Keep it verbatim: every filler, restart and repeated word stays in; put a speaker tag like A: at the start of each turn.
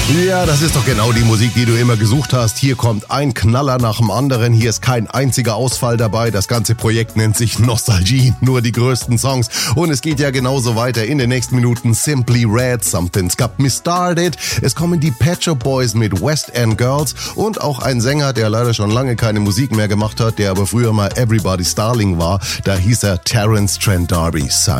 A: Ja, das ist doch genau die Musik, die du immer gesucht hast. Hier kommt ein Knaller nach dem anderen. Hier ist kein einziger Ausfall dabei. Das ganze Projekt nennt sich Nostalgie. Nur die größten Songs. Und es geht ja genauso weiter. In den nächsten Minuten Simply Red, Something's Got Me Started. Es kommen die Pet Shop Boys mit West End Girls. Und auch ein Sänger, der leider schon lange keine Musik mehr gemacht hat, der aber früher mal Everybody's Darling war. Da hieß er Terence Trent D'Arby.